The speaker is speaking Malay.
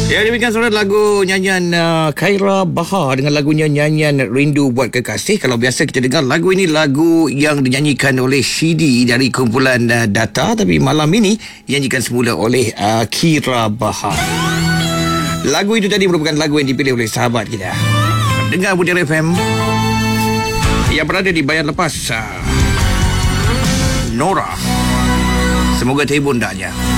Ya, demikian suara lagu nyanyian Khaira Bahar dengan lagunya nyanyian Rindu Buat Kekasih. Kalau biasa kita dengar lagu ini lagu yang dinyanyikan oleh Shidi dari kumpulan Data, tapi malam ini dinyanyikan semula oleh Khaira Bahar. Lagu itu tadi merupakan lagu yang dipilih oleh sahabat kita. Dengar Mutiara FM yang berada di Bayan Lepas, Nora. Semoga terhibur ndaknya.